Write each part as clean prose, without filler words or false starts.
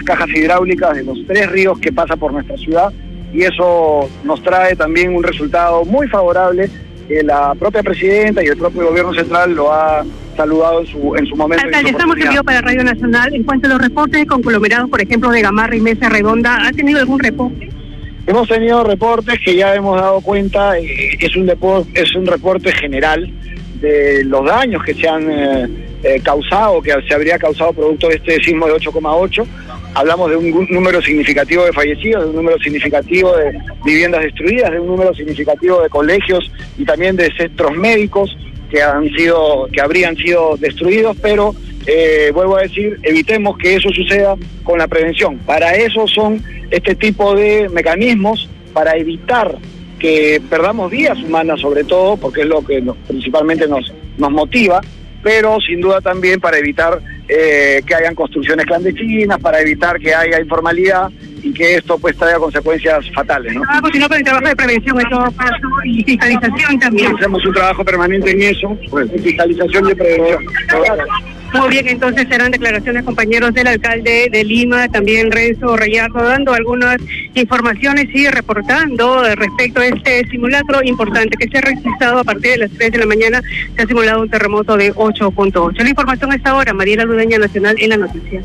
cajas hidráulicas de los 3 ríos que pasan por nuestra ciudad, y eso nos trae también un resultado muy favorable, que la propia presidenta y el propio gobierno central lo ha saludado en su momento. Alcalde, estamos en vivo para Radio Nacional. En cuanto a los reportes de conglomerados, por ejemplo, de Gamarra y Mesa Redonda, ¿ha tenido algún reporte? Hemos tenido reportes que ya hemos dado cuenta, es un reporte general de los daños que se han causado, que se habría causado producto de este sismo de 8,8. Hablamos de un número significativo de fallecidos, de un número significativo de viviendas destruidas, de un número significativo de colegios y también de centros médicos que habrían sido destruidos, pero vuelvo a decir, evitemos que eso suceda con la prevención. Para eso son este tipo de mecanismos, para evitar que perdamos vidas humanas, sobre todo, porque es lo que principalmente nos motiva, pero sin duda también para evitar que hayan construcciones clandestinas, para evitar que haya informalidad y que esto pues traiga consecuencias fatales, ¿no? Continuar con el trabajo de prevención en todo caso y fiscalización también. Hacemos un trabajo permanente en eso, pues, fiscalización y prevención. Muy bien, entonces serán declaraciones, compañeros, del alcalde de Lima, también Renzo Rayardo, dando algunas informaciones y reportando respecto a este simulacro importante que se ha registrado a partir de las 3 de la mañana. Se ha simulado un terremoto de 8.8. La información a esta hora, Mariela Ludeña, Nacional en la Noticia.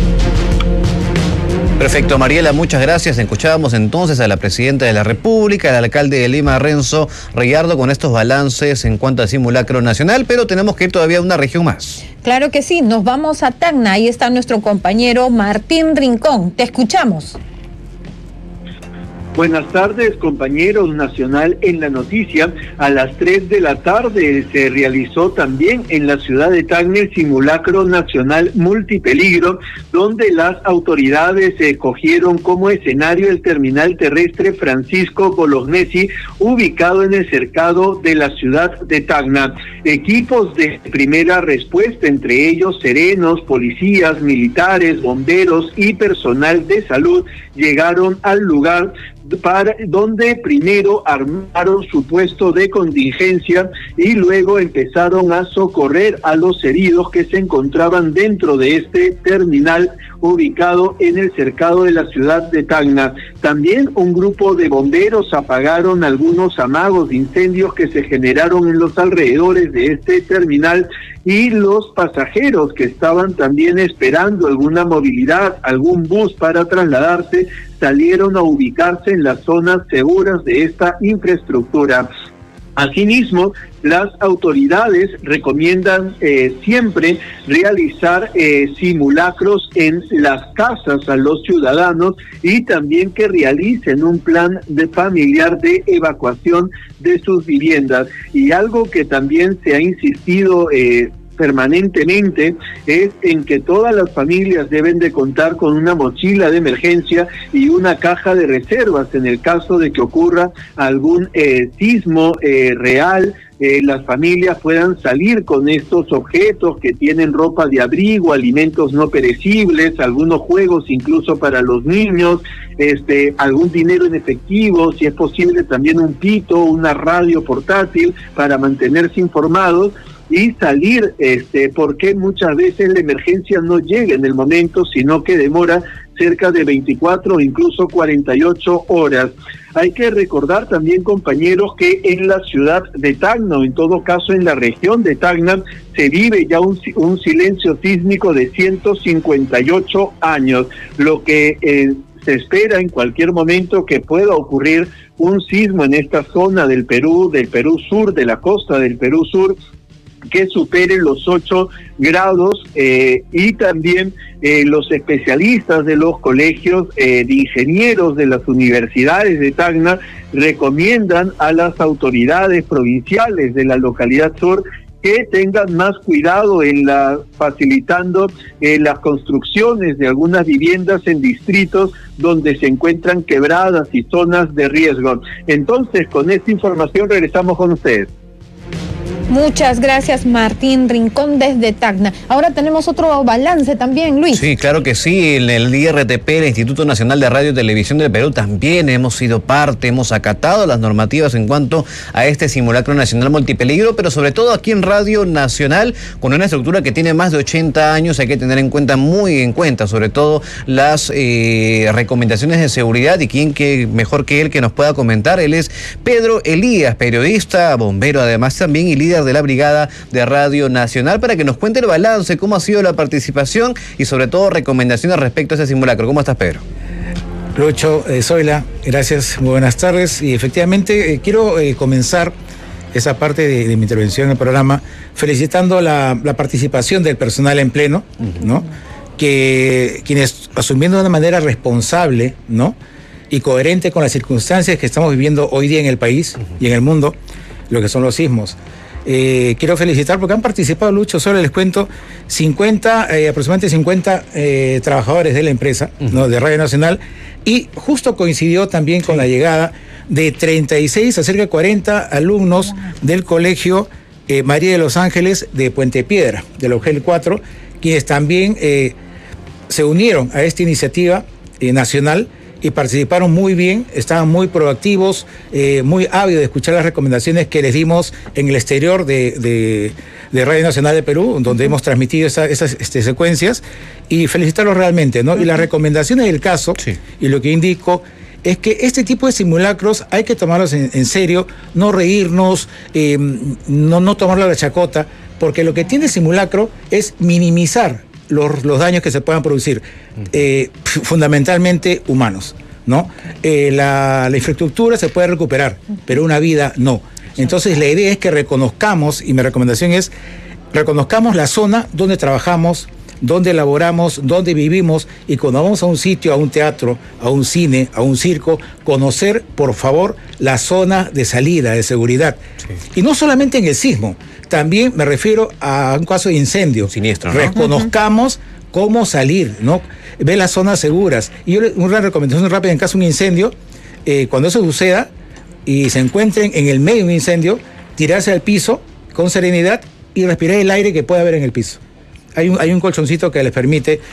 Perfecto, Mariela, muchas gracias. Escuchábamos entonces a la presidenta de la República, al alcalde de Lima, Renzo Rayardo, con estos balances en cuanto al simulacro nacional, pero tenemos que ir todavía a una región más. Claro que sí, nos vamos a Tacna, ahí está nuestro compañero Martín Rincón, te escuchamos. Buenas tardes, compañeros. Nacional en la Noticia. A las 3 de la tarde se realizó también en la ciudad de Tacna el simulacro nacional multipeligro, donde las autoridades escogieron como escenario el terminal terrestre Francisco Bolognesi, ubicado en el cercado de la ciudad de Tacna. Equipos de primera respuesta, entre ellos serenos, policías, militares, bomberos y personal de salud, llegaron al lugar donde primero armaron su puesto de contingencia y luego empezaron a socorrer a los heridos que se encontraban dentro de este terminal ubicado en el cercado de la ciudad de Tacna. También un grupo de bomberos apagaron algunos amagos de incendios que se generaron en los alrededores de este terminal, y los pasajeros que estaban también esperando alguna movilidad, algún bus para trasladarse, salieron a ubicarse en las zonas seguras de esta infraestructura. Asimismo, las autoridades recomiendan siempre realizar simulacros en las casas a los ciudadanos, y también que realicen un plan familiar de evacuación de sus viviendas. Y algo que también se ha insistido permanentemente es en que todas las familias deben de contar con una mochila de emergencia y una caja de reservas en el caso de que ocurra algún sismo real. Las familias puedan salir con estos objetos que tienen ropa de abrigo, alimentos no perecibles, algunos juegos incluso para los niños, algún dinero en efectivo, si es posible también un pito, una radio portátil para mantenerse informados y salir, porque muchas veces la emergencia no llega en el momento, sino que demora cerca de 24 o incluso 48 horas. Hay que recordar también, compañeros, que en la ciudad de Tacna, o en todo caso en la región de Tacna, se vive ya un silencio sísmico de 158 años, lo que se espera en cualquier momento que pueda ocurrir un sismo en esta zona del Perú sur, de la costa del Perú sur, que supere los 8 grados, y también los especialistas de los colegios de ingenieros de las universidades de Tacna recomiendan a las autoridades provinciales de la localidad sur que tengan más cuidado en facilitando las construcciones de algunas viviendas en distritos donde se encuentran quebradas y zonas de riesgo. Entonces, con esta información regresamos con ustedes. Muchas gracias, Martín Rincón, desde Tacna. Ahora tenemos otro balance también, Luis. Sí, claro que sí. En el IRTP, el Instituto Nacional de Radio y Televisión del Perú, también hemos sido parte, hemos acatado las normativas en cuanto a este simulacro nacional multipeligro, pero sobre todo aquí en Radio Nacional, con una estructura que tiene más de 80 años, hay que tener muy en cuenta, sobre todo las recomendaciones de seguridad. Y quién que mejor que él que nos pueda comentar. Él es Pedro Elías, periodista, bombero además también, y líder de la Brigada de Radio Nacional, para que nos cuente el balance, cómo ha sido la participación y sobre todo recomendaciones respecto a ese simulacro. ¿Cómo estás, Pedro? Lucho, Zoila, gracias, muy buenas tardes. Y efectivamente quiero comenzar esa parte de mi intervención en el programa felicitando la participación del personal en pleno, ¿no? Que quienes, asumiendo de una manera responsable, ¿no?, y coherente con las circunstancias que estamos viviendo hoy día en el país y en el mundo, lo que son los sismos. Quiero felicitar porque han participado, Lucho, solo les cuento, aproximadamente 50 trabajadores de la empresa, ¿no?, de Radio Nacional, y justo coincidió también con la llegada de 36 a cerca de 40 alumnos del Colegio María de los Ángeles de Puente Piedra, del Ogel 4, quienes también se unieron a esta iniciativa nacional y participaron muy bien, estaban muy proactivos, muy ávidos de escuchar las recomendaciones que les dimos en el exterior de Radio Nacional de Perú, donde hemos transmitido esas secuencias, y felicitarlos realmente, ¿no? Y las recomendaciones del caso, sí, y lo que indico es que este tipo de simulacros hay que tomarlos en serio, no reírnos, no tomarlo a la chacota, porque lo que tiene el simulacro es minimizar los daños que se puedan producir, fundamentalmente humanos, ¿no? La infraestructura se puede recuperar, pero una vida no. Entonces la idea es que reconozcamos, y mi recomendación es, reconozcamos la zona donde trabajamos, donde laboramos, donde vivimos, y cuando vamos a un sitio, a un teatro, a un cine, a un circo, conocer, por favor, la zona de salida, de seguridad. Sí. Y no solamente en el sismo, también me refiero a un caso de incendio. Siniestro, ¿no? Reconozcamos cómo salir, ¿no? Ve las zonas seguras. Y yo, una recomendación rápida en caso de un incendio, cuando eso suceda y se encuentren en el medio de un incendio, tirarse al piso con serenidad y respirar el aire que puede haber en el piso. Hay un colchoncito que les permite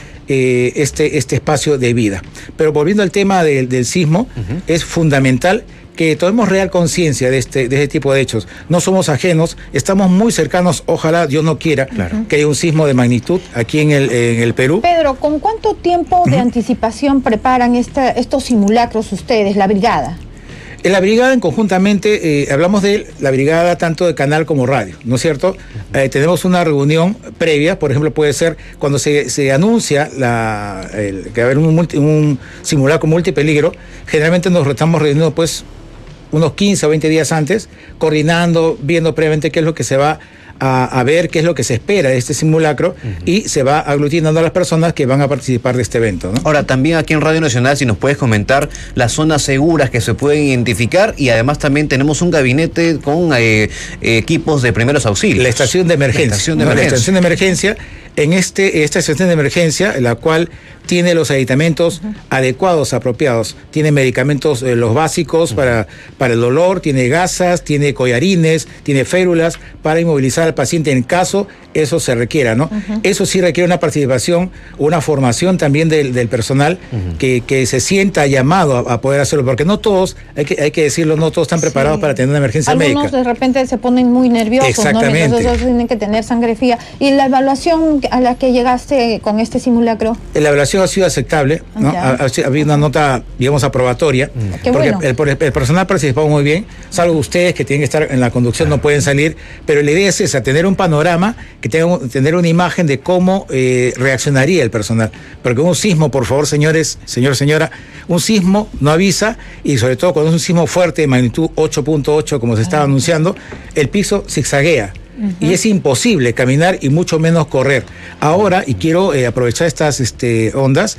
este espacio de vida. Pero volviendo al tema del sismo, es fundamental que tomemos real conciencia de este tipo de hechos. No somos ajenos, estamos muy cercanos, ojalá Dios no quiera, claro, que haya un sismo de magnitud aquí en el Perú. Pedro, ¿con cuánto tiempo de anticipación preparan estos simulacros ustedes, la brigada? En la brigada, conjuntamente, hablamos de la brigada tanto de canal como radio, ¿no es cierto? Tenemos una reunión previa, por ejemplo, puede ser cuando se anuncia que va a haber un simulacro multipeligro, generalmente nos estamos reuniendo pues unos 15 o 20 días antes, coordinando, viendo previamente qué es lo que se va a ver, qué es lo que se espera de este simulacro, y se va aglutinando a las personas que van a participar de este evento, ¿no? Ahora, también aquí en Radio Nacional, si nos puedes comentar las zonas seguras que se pueden identificar, y además también tenemos un gabinete con equipos de primeros auxilios. La estación de emergencia. La estación de emergencia, esta estación de emergencia, la cual tiene los aditamentos adecuados, apropiados. Tiene medicamentos, los básicos para el dolor, tiene gasas, tiene collarines, tiene férulas para inmovilizar al paciente en caso eso se requiera, ¿no? Eso sí requiere una participación, una formación también del personal que se sienta llamado a poder hacerlo, porque no todos, hay que decirlo, no todos están preparados para tener una emergencia médica. Algunos de repente se ponen muy nerviosos, exactamente, ¿no? Entonces tienen que tener sangre fría. ¿Y la evaluación a la que llegaste con este simulacro? La evaluación ha sido aceptable, ¿no? Ha habido una nota, digamos, aprobatoria, Qué porque bueno. el personal ha participado muy bien, salvo ustedes que tienen que estar en la conducción, no pueden salir, pero la idea es esa, tener un panorama, tener una imagen de cómo reaccionaría el personal. Porque un sismo, por favor, señora, un sismo no avisa, y sobre todo cuando es un sismo fuerte de magnitud 8.8, como se estaba anunciando, el piso zigzaguea. Y es imposible caminar y mucho menos correr. Ahora, y quiero aprovechar estas ondas,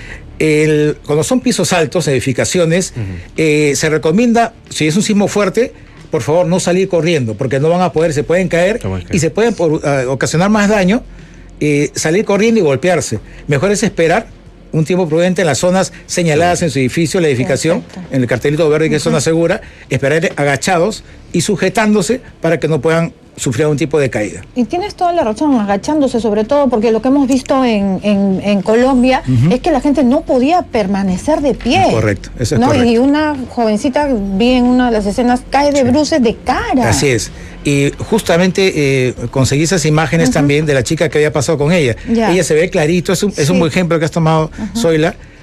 cuando son pisos altos, edificaciones, se recomienda, si es un sismo fuerte, por favor, no salir corriendo, porque no van a poder, se pueden caer y se pueden ocasionar más daño, salir corriendo y golpearse. Mejor es esperar un tiempo prudente en las zonas señaladas en su edificio, la edificación, en el cartelito verde que es zona segura, esperar agachados y sujetándose para que no puedan sufrió un tipo de caída. Y tienes toda la razón, agachándose sobre todo, porque lo que hemos visto en Colombia es que la gente no podía permanecer de pie. Correcto, eso es ¿no? correcto. Y una jovencita, vi en una de las escenas, cae de bruces de cara. Así es. Y justamente conseguí esas imágenes también de la chica que había pasado con ella. Ya. Ella se ve clarito, es un buen ejemplo que has tomado, Zoila.